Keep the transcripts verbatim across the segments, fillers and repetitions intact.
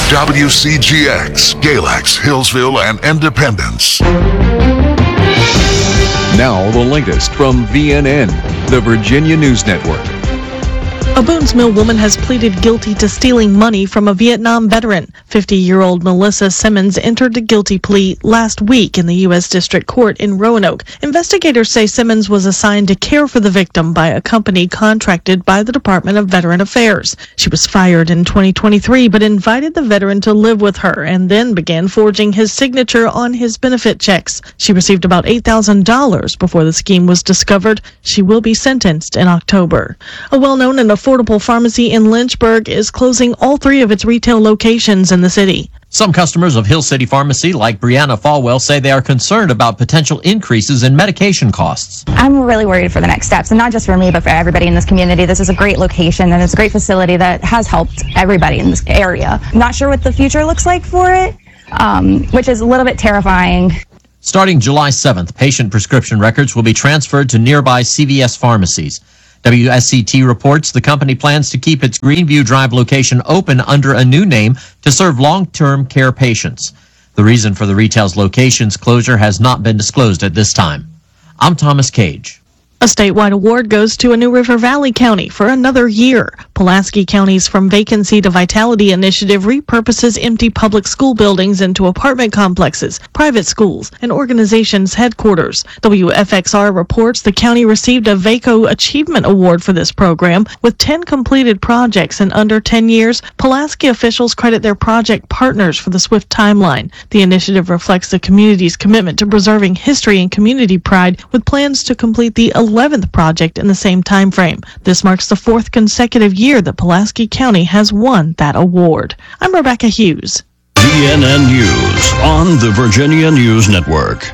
W C G X, Galax, Hillsville, and Independence. Now the latest from V N N, the Virginia News Network. A Boones Mill woman has pleaded guilty to stealing money from a Vietnam veteran. fifty-year-old Melissa Simmons entered a guilty plea last week in the U S District Court in Roanoke. Investigators say Simmons was assigned to care for the victim by a company contracted by the Department of Veteran Affairs. She was fired in twenty twenty-three, but invited the veteran to live with her and then began forging his signature on his benefit checks. She received about eight thousand dollars before the scheme was discovered. She will be sentenced in October. A well-known and affordable pharmacy in Lynchburg is closing all three of its retail locations in the city. Some customers of Hill City Pharmacy, like Brianna Falwell, say they are concerned about potential increases in medication costs. I'm really worried for the next steps, and not just for me, but for everybody in this community. This is a great location, and it's a great facility that has helped everybody in this area. I'm not sure what the future looks like for it, um, which is a little bit terrifying. Starting July seventh, patient prescription records will be transferred to nearby C V S pharmacies. W S C T reports the company plans to keep its Greenview Drive location open under a new name to serve long-term care patients. The reason for the retail's location's closure has not been disclosed at this time. I'm Thomas Cage. A statewide award goes to a New River Valley County for another year. Pulaski County's From Vacancy to Vitality initiative repurposes empty public school buildings into apartment complexes, private schools, and organizations' headquarters. W F X R reports the county received a VACO Achievement Award for this program. With ten completed projects in under ten years, Pulaski officials credit their project partners for the swift timeline. The initiative reflects the community's commitment to preserving history and community pride, with plans to complete the eleventh project in the same time frame. This marks the fourth consecutive year that Pulaski County has won that award. I'm Rebecca Hughes. V N N News on the Virginia News Network.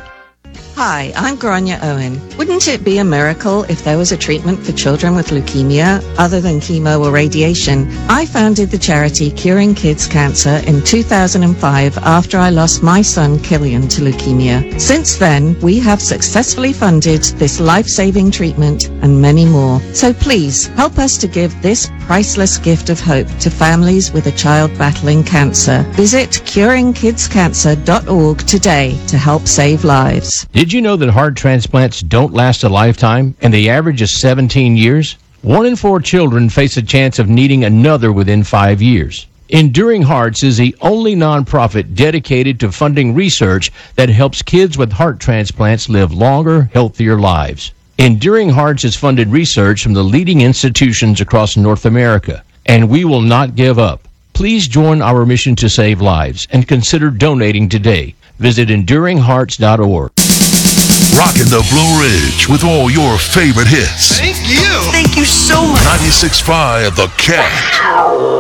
Hi, I'm Grania Owen. Wouldn't it be a miracle if there was a treatment for children with leukemia other than chemo or radiation? I founded the charity Curing Kids Cancer in two thousand five after I lost my son Killian to leukemia. Since then, we have successfully funded this life-saving treatment and many more. So please, help us to give this priceless gift of hope to families with a child battling cancer. Visit curing kids cancer dot org today to help save lives. Did you know that heart transplants don't last a lifetime and the average is seventeen years? One in four children face a chance of needing another within five years. Enduring Hearts is the only nonprofit dedicated to funding research that helps kids with heart transplants live longer, healthier lives. Enduring Hearts has funded research from the leading institutions across North America, and we will not give up. Please join our mission to save lives and consider donating today. Visit enduring hearts dot org. Rockin' the Blue Ridge with all your favorite hits. Thank you. Thank you so much. ninety-six point five The Cat.